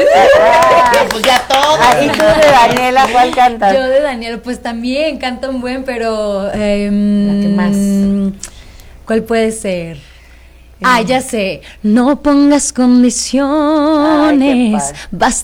Pues ya todo. ¿Y tú de Daniela cuál cantas? Yo de Daniela, pues también canto un buen, pero... La que más. ¿Cuál puede ser? Ya sé. No pongas condiciones. Ay, qué padre. Basta